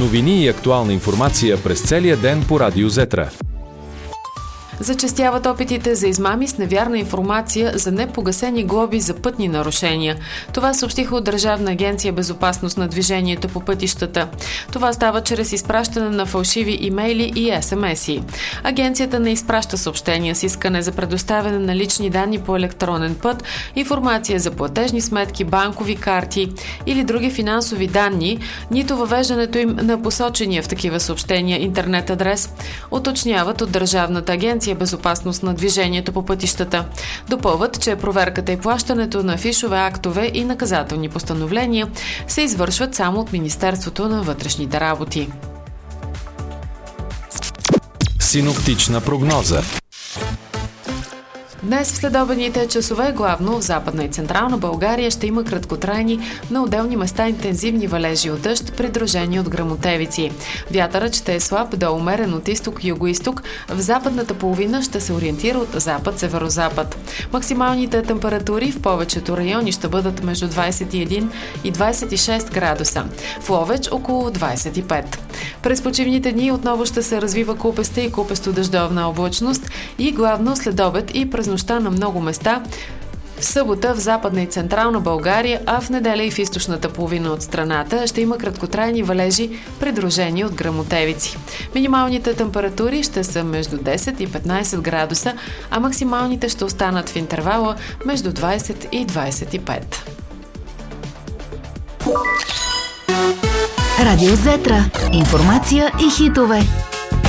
Новини и актуална информация през целия ден по Радио Зетра. Зачестяват опитите за измами с невярна информация за непогасени глоби за пътни нарушения. Това съобщиха от Държавна агенция безопасност на движението по пътищата. Това става чрез изпращане на фалшиви имейли и СМС-и. Агенцията не изпраща съобщения с искане за предоставяне на лични данни по електронен път, информация за платежни сметки, банкови карти или други финансови данни, нито въвеждането им на посочения в такива съобщения интернет адрес, уточняват от Държавната агенция безопасност на движението по пътищата. Допълват, че проверката и плащането на фишове актове и наказателни постановления се извършват само от Министерството на вътрешните работи. Синоптична прогноза. Днес в следобедните часове главно в Западна и Централна България ще има краткотрайни, на отделни места интензивни валежи от дъжд, придружени от гръмотевици. Вятърът ще е слаб до умерен от изток-югоизток, в западната половина ще се ориентира от запад-северозапад. Максималните температури в повечето райони ще бъдат между 21 и 26 градуса, в Ловеч около 25. През почивните дни отново ще се развива купеста и купесто-дъждовна облачност и главно следобед и през нощта на много места. В събота в Западна и Централна България, а в неделя и в източната половина от страната ще има краткотрайни валежи, придружени от гръмотевици. Минималните температури ще са между 10 и 15 градуса, а максималните ще останат в интервала между 20 и 25. Радио Зетра. Информация и хитове.